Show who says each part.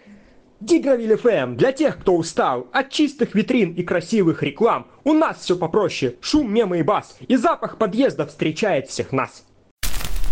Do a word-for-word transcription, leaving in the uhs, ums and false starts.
Speaker 1: Дигровиль эф эм для тех, кто устал от чистых витрин и красивых реклам. У нас все попроще, шум, мемы и бас, и запах подъезда встречает всех нас.